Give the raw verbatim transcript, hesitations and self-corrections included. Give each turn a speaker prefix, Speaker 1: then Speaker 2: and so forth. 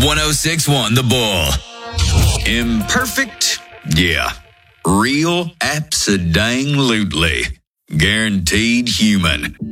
Speaker 1: one oh six point one The Bull. Imperfect? Yeah. Real? Abso-dang-lutely. Guaranteed human.